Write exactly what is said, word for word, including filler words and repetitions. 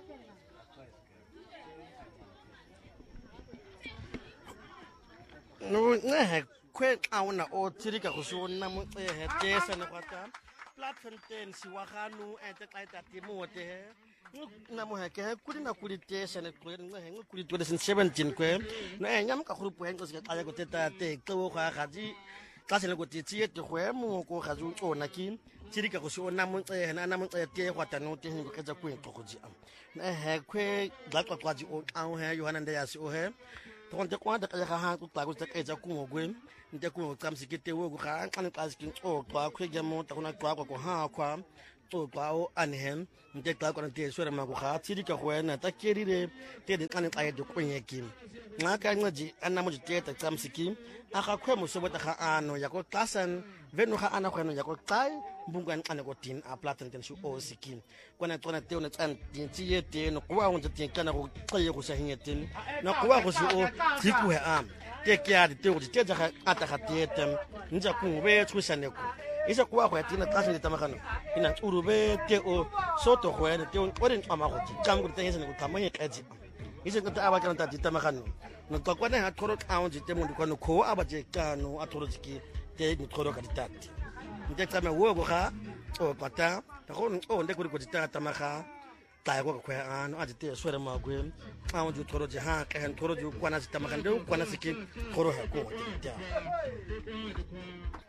no ne kwe auna o tirika go sona mo tse tesa ne kwata platform ten si wa ganu ente tla ta timote na mo ha ke kuri na kuri tesa ne kwe ne he kuri twenty seventeen kwe no e nyam ka group he ngo se ka go teta te tlo ga ga ji ka se le go titsie te kwe mo ko ga ju tsona ki tirika go sona mo tse na na mo tse te kwata no te ngo ka tsa kwe to go ji am ne he kwe ga twa twa ji o au he yohana nda ya si o he tonte kwanda ka ga ha ku tla go tsa ka tsa ku ngwe nte ku tsamsikete wo ga nqane xa skin o xa khwege mo ta kuna xa ko ha kwa o xa o anhem nte xa kwa nte swere ma go ga tsidi ka go ena ta kerire te de nqane xa de kwenyeki nqa ka nqaji ana mo jite ta tsamsiki a ga khwe mo sobota ga ano ya ko tlasan veno ga ana go eno ya ko xa mbunga nqane ko tin a platen ten shu o sikin kwana tsona te ona tsan tin tsiye te no kwa go ntse kana go xeye go sa hinyetin no kwa go se o tsiku he am te kia te o te ja ata ga tetem nja ku be tshusane ko isa kwa go ya tina ka se tamakano ina tsuru be te o soto go ene te o ore ntama go tshang go tengese go tsamanye kaji isa ka ta aba kana ta tamakano no ka kwana ha toro ka te mo ndikwana ko aba je kano a toro tsiki te ni toro ka ditati nte tsame wo go ga o pata ta go o nde go go ditata maga ta go go ya ano a te swere magwe a o ju toro je ha ka hen toro ju kwana sitama kan de kwana siki toro ha ko te